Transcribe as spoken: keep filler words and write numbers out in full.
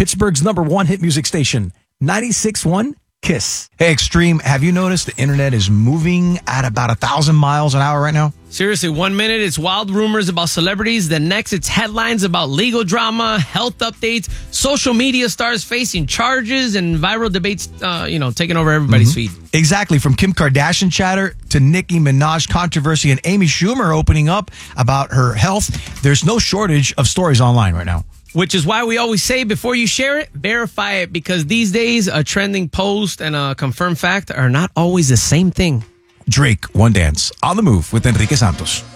Pittsburgh's number one hit music station, ninety-six point one KISS. Hey, Extreme, have you noticed the internet is moving at about a thousand miles an hour right now? Seriously, one minute it's wild rumors about celebrities, the next it's headlines about legal drama, health updates, social media stars facing charges, and viral debates, uh, you know, taking over everybody's Mm-hmm. feed. Exactly, from Kim Kardashian chatter to Nicki Minaj controversy and Amy Schumer opening up about her health. There's no shortage of stories online right now. Which is why we always say before you share it, verify it, because these days a trending post and a confirmed fact are not always the same thing. Drake, One Dance, on the move with Enrique Santos.